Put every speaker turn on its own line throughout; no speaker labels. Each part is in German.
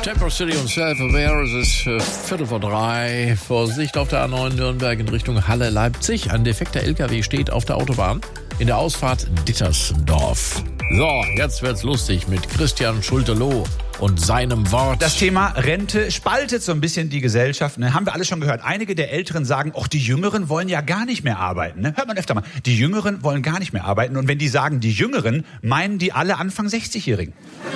Tempo City und Self-Aware, es ist 2:45. Vorsicht auf der A9 Nürnberg in Richtung Halle-Leipzig. Ein defekter LKW steht auf der Autobahn in der Ausfahrt Dittersdorf. So, jetzt wird's lustig mit Christian Schulte-Loh und seinem Wort.
Das Thema Rente spaltet so ein bisschen die Gesellschaft. Ne? Haben wir alle schon gehört. Einige der Älteren sagen, die Jüngeren wollen ja gar nicht mehr arbeiten. Ne? Hört man öfter mal. Die Jüngeren wollen gar nicht mehr arbeiten. Und wenn die sagen, die Jüngeren, meinen die alle Anfang 60-Jährigen.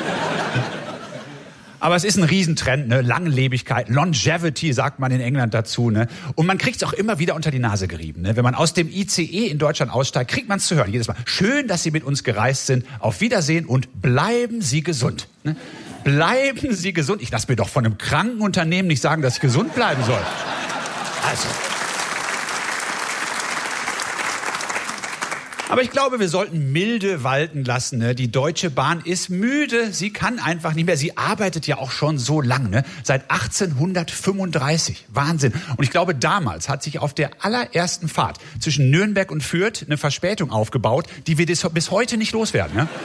Aber es ist ein Riesentrend, ne? Langlebigkeit, Longevity sagt man in England dazu. Ne? Und man kriegt es auch immer wieder unter die Nase gerieben. Ne? Wenn man aus dem ICE in Deutschland aussteigt, kriegt man es zu hören. Jedes Mal. Schön, dass Sie mit uns gereist sind. Auf Wiedersehen und bleiben Sie gesund. Ne? Bleiben Sie gesund. Ich lasse mir doch von einem kranken Unternehmen nicht sagen, dass ich gesund bleiben soll. Also. Aber ich glaube, wir sollten milde walten lassen. Ne? Die Deutsche Bahn ist müde. Sie kann einfach nicht mehr. Sie arbeitet ja auch schon so lang. Ne? Seit 1835. Wahnsinn. Und ich glaube, damals hat sich auf der allerersten Fahrt zwischen Nürnberg und Fürth eine Verspätung aufgebaut, die wir bis heute nicht loswerden. Ne?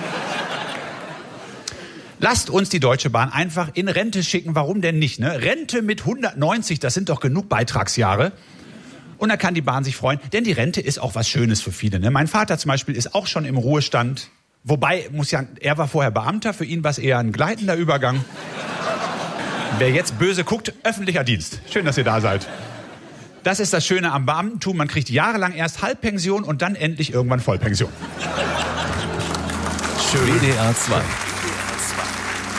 Lasst uns die Deutsche Bahn einfach in Rente schicken. Warum denn nicht? Ne? Rente mit 190, das sind doch genug Beitragsjahre. Und da kann die Bahn sich freuen, denn die Rente ist auch was Schönes für viele. Ne? Mein Vater zum Beispiel ist auch schon im Ruhestand. Wobei, er war vorher Beamter, für ihn war es eher ein gleitender Übergang. Wer jetzt böse guckt, öffentlicher Dienst. Schön, dass ihr da seid. Das ist das Schöne am Beamtentum. Man kriegt jahrelang erst Halbpension und dann endlich irgendwann Vollpension.
Schön. WDR 2.